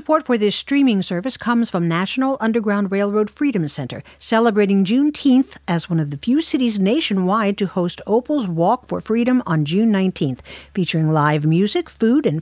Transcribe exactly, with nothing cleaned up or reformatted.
Support for this streaming service comes from National Underground Railroad Freedom Center, celebrating Juneteenth as one of the few cities nationwide to host Opal's Walk for Freedom on June nineteenth, featuring live music, food, and